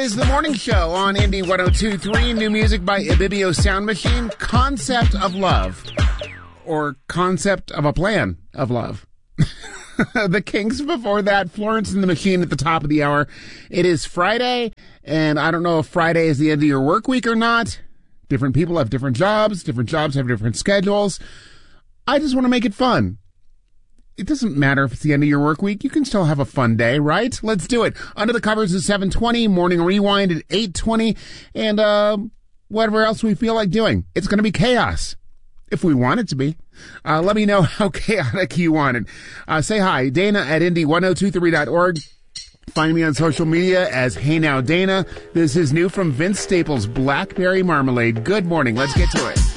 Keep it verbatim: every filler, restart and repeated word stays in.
is the morning show on Indy one oh two point three. New music by Ibibio Sound Machine. Concept of Love. Or Concept of a Plan of Love. The Kinks before that. Florence and the Machine at the top of the hour. It is Friday, and I don't know if Friday is the end of your work week or not. Different people have different jobs. Different jobs have different schedules. I just want to make it fun. It doesn't matter if it's the end of your work week. You can still have a fun day, right? Let's do it. Under the Covers is seven twenty, Morning Rewind at eight twenty, and uh, whatever else we feel like doing. It's going to be chaos, if we want it to be. Uh, let me know how chaotic you want it. Uh, say hi, Dana at Indy one oh two three dot org. Find me on social media as Hey Now Dana. This is new from Vince Staples, Blackberry Marmalade. Good morning. Let's get to it.